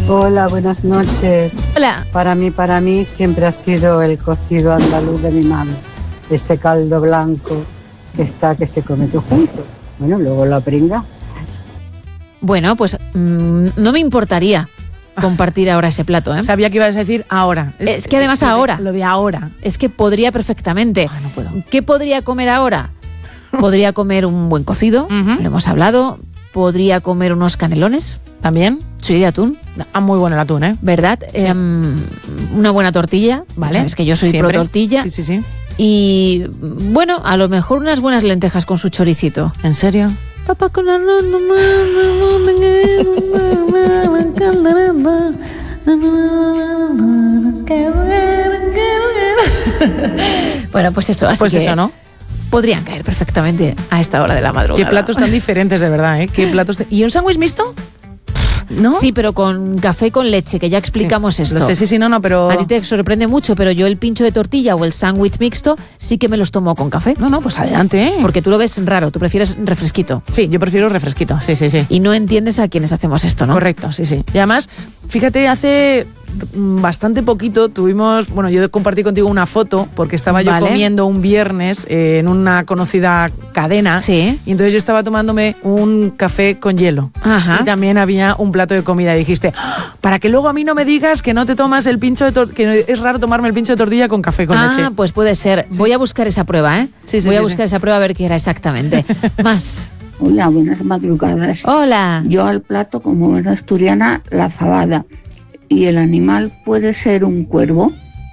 Hola, buenas noches. Hola. Para mí siempre ha sido el cocido andaluz de mi madre. Ese caldo blanco que se come todo junto. Bueno, luego la pringa. Bueno, pues no me importaría compartir ahora ese plato, ¿eh? Sabía que ibas a decir ahora. Es que además ahora. Lo de ahora. Es que podría perfectamente. No puedo. ¿Qué podría comer ahora? Podría comer un buen cocido, lo hemos hablado. Podría comer unos canelones. ¿También? Sí, de atún. Muy bueno el atún, ¿eh? ¿Verdad? Sí. Una buena tortilla, ¿vale? Es que yo soy pro tortilla. Sí. Y bueno, a lo mejor unas buenas lentejas con su choricito. ¿En serio? Papá con arroz. Bueno, pues eso, así pues que eso, ¿no? Podrían caer perfectamente a esta hora de la madrugada. Qué platos tan diferentes, de verdad, ¿eh? ¿Qué platos ¿Y un sándwich mixto? ¿No? Sí, pero con café con leche, que ya explicamos esto. Lo sé, sí, no, pero... A ti te sorprende mucho, pero yo el pincho de tortilla o el sándwich mixto sí que me los tomo con café. No, pues adelante, ¿eh? Porque tú lo ves raro, tú prefieres refresquito. Sí, yo prefiero refresquito, sí. Y no entiendes a quienes hacemos esto, ¿no? Correcto, sí. Y además, fíjate, hace bastante poquito tuvimos, bueno, yo compartí contigo una foto porque estaba yo comiendo un viernes en una conocida cadena. Sí. Y entonces yo estaba tomándome un café con hielo. Ajá. Y también había un plato de comida y dijiste, para que luego a mí no me digas que no te tomas el pincho de que es raro tomarme el pincho de tortilla con café con leche. Pues puede ser. Sí. Voy a buscar esa prueba, ¿eh? Voy a buscar esa prueba a ver qué era exactamente. Más. Hola, buenas madrugadas. Hola. Yo al plato, como buena asturiana, la fabada. ¿Y el animal puede ser un cuervo?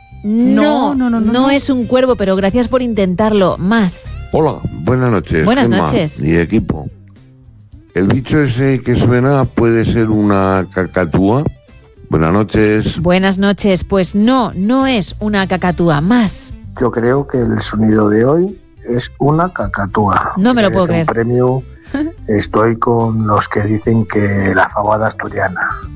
No es un cuervo, pero gracias por intentarlo. Más. Hola, buenas noches. Buenas Gemma noches. Y equipo. ¿El bicho ese que suena puede ser una cacatúa? Buenas noches. Buenas noches. Pues no es una cacatúa. Más. Yo creo que el sonido de hoy es una cacatúa. No me lo puedo creer. Un premio. Estoy con los que dicen que la fabada asturiana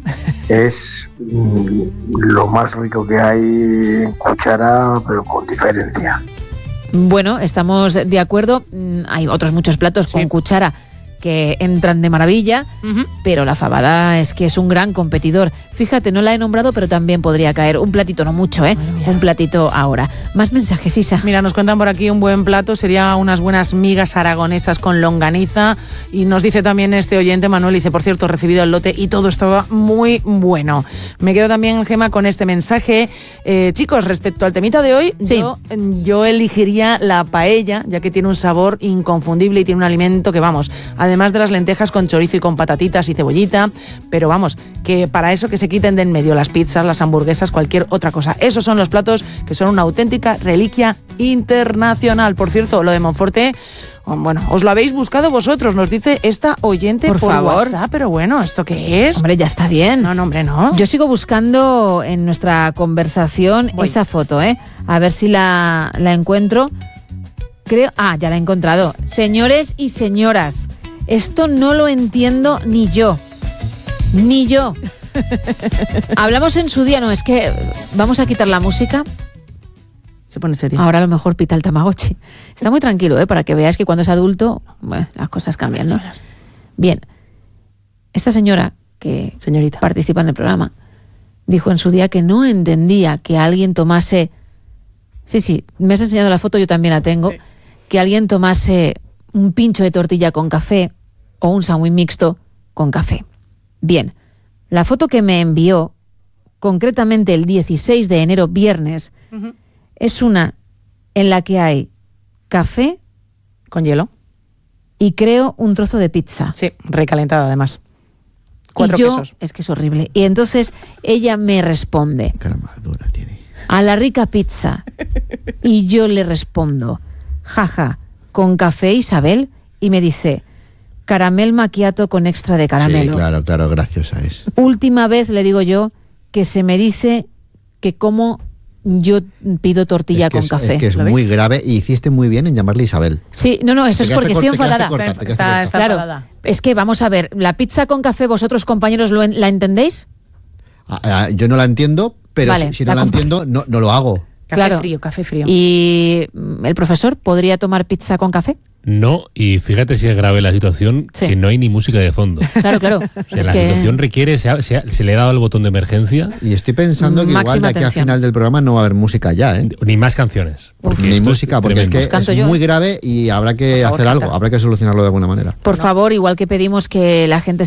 es lo más rico que hay en cuchara, pero con diferencia. Bueno, estamos de acuerdo. Hay otros muchos platos con cuchara que entran de maravilla, pero la fabada es que es un gran competidor. Fíjate, no la he nombrado, pero también podría caer. Un platito, no mucho, ¿eh? Un platito ahora. Más mensajes, Isa. Mira, nos cuentan por aquí un buen plato, sería unas buenas migas aragonesas con longaniza. Y nos dice también este oyente, Manuel, dice, por cierto, recibido el lote y todo estaba muy bueno. Me quedo también, Gemma, con este mensaje. Chicos, respecto al temita de hoy, yo elegiría la paella, ya que tiene un sabor inconfundible y tiene un alimento que, vamos, además de las lentejas con chorizo y con patatitas y cebollita, pero vamos, que para eso que se quiten de en medio las pizzas, las hamburguesas, cualquier otra cosa. Esos son los platos que son una auténtica reliquia internacional. Por cierto, lo de Monforte, bueno, os lo habéis buscado vosotros, nos dice esta oyente por favor. WhatsApp, pero bueno, ¿esto qué es? Hombre, ya está bien. No, hombre, no. Yo sigo buscando en nuestra conversación esa foto, a ver si la encuentro. Creo, ya la he encontrado. Señores y señoras, esto no lo entiendo ni yo. Hablamos en su día, no, es que vamos a quitar la música. Se pone serio. Ahora a lo mejor pita el Tamagotchi. Está muy tranquilo, para que veáis que cuando es adulto, bueno, las cosas cambian, ¿no? Bien, esta señora que participa en el programa dijo en su día que no entendía que alguien tomase... Sí, me has enseñado la foto, yo también la tengo. Sí. Que alguien tomase un pincho de tortilla con café o un sándwich mixto con café. Bien, la foto que me envió, concretamente el 16 de enero, viernes, es una en la que hay café con hielo y creo un trozo de pizza. Sí, recalentada además. 4 quesos. Es que es horrible. Y entonces ella me responde. Caramba, dura tiene. A la rica pizza. Y yo le respondo, jaja, ¿con café, Isabel? Y me dice, caramel macchiato con extra de caramelo. Sí, claro, graciosa es. Última vez le digo yo que se me dice que como yo pido tortilla con café. Es que es muy grave y hiciste muy bien en llamarle Isabel. Sí, no, eso es porque estoy enfadada. Está enfadada. Es que vamos a ver, la pizza con café, vosotros compañeros, ¿la entendéis? Yo no la entiendo, pero vale, si no la entiendo, no lo hago. Café frío. ¿Y el profesor podría tomar pizza con café? No, y fíjate si es grave la situación, que no hay ni música de fondo. Claro. O sea, la situación requiere, se le ha dado el botón de emergencia. Y estoy pensando que igual de aquí al final del programa no va a haber música ya, ¿eh? Ni más canciones. Ni música, porque es que es muy grave y habrá que hacer algo, habrá que solucionarlo de alguna manera. Por favor, igual que pedimos que la gente